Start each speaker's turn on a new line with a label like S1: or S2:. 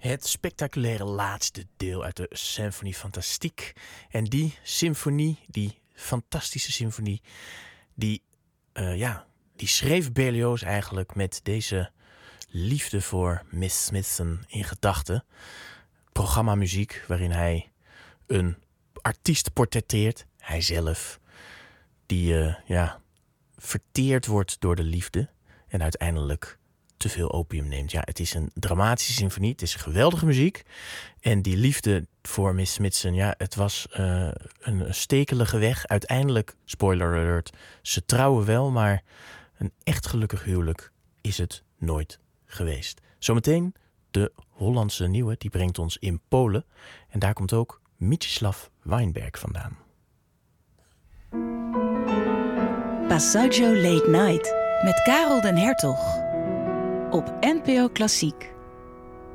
S1: Het spectaculaire laatste deel uit de Symphonie Fantastique. En die symfonie, die fantastische symfonie, die schreef Berlioz eigenlijk met deze liefde voor Miss Smithson in gedachten. Programmamuziek waarin hij een artiest portretteert, hij zelf, die verteerd wordt door de liefde en uiteindelijk te veel opium neemt. Ja, het is een dramatische symfonie, het is geweldige muziek. En die liefde voor Miss Smithson, ja, het was een stekelige weg. Uiteindelijk, spoiler alert, ze trouwen wel, maar een echt gelukkig huwelijk is het nooit geweest. Zometeen de Hollandse nieuwe, die brengt ons in Polen. En daar komt ook Mieczysław Weinberg vandaan.
S2: Passaggio Late Night met Karel den Hertog op NPO Klassiek.